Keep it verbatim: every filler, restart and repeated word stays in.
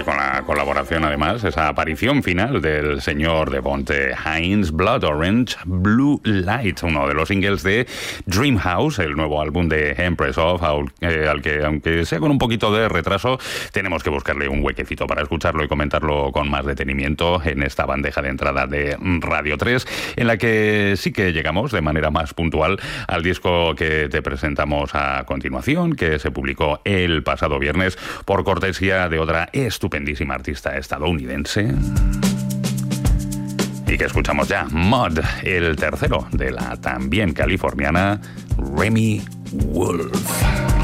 con la colaboración, además, esa aparición final del señor Devonte Hines, Blood Orange, Blue Light, uno de los singles de Dreamhouse, el nuevo álbum de Empress of, al, eh, al que, aunque sea con un poquito de retraso, tenemos que buscarle un huequecito para escucharlo y comentarlo con más detenimiento en esta bandeja de entrada de Radio tres, en la que sí que llegamos de manera más puntual al disco que te presentamos a continuación, que se publicó el pasado viernes por cortesía de otra estupendísima artista estadounidense y que escuchamos ya, Mud, el tercero de la también californiana Remi Wolf.